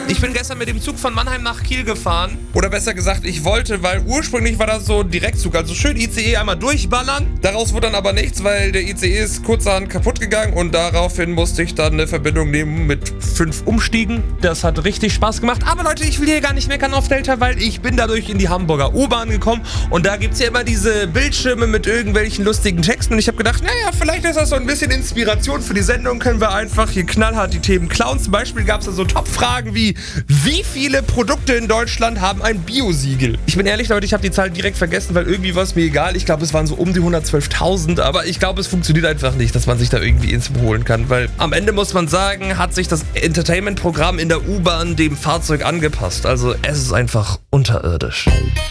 Ich bin gestern mit dem Zug von Mannheim nach Kiel gefahren. Oder besser gesagt, ich wollte, weil ursprünglich war das so ein Direktzug. Also schön ICE einmal durchballern. Daraus wurde dann aber nichts, weil der ICE ist kurzerhand kaputt gegangen. Und daraufhin musste ich dann eine Verbindung nehmen mit 5 Umstiegen. Das hat richtig Spaß gemacht. Aber Leute, ich will hier gar nicht meckern auf Delta, weil ich bin dadurch in die Hamburger U-Bahn gekommen. Und da gibt es ja immer diese Bildschirme mit irgendwelchen lustigen Texten. Und ich habe gedacht, naja, vielleicht ist das so ein bisschen Inspiration für die Sendung. Können wir einfach hier knallhart die Themen klauen. Zum Beispiel gab es da so Top-Fragen wie: Wie viele Produkte in Deutschland haben ein Biosiegel? Ich bin ehrlich, Leute, ich habe die Zahl direkt vergessen, weil irgendwie war es mir egal. Ich glaube, es waren so um die 112.000, aber ich glaube, es funktioniert einfach nicht, dass man sich da irgendwie ins holen kann, weil am Ende muss man sagen, hat sich das Entertainment-Programm in der U-Bahn dem Fahrzeug angepasst. Also es ist einfach unterirdisch.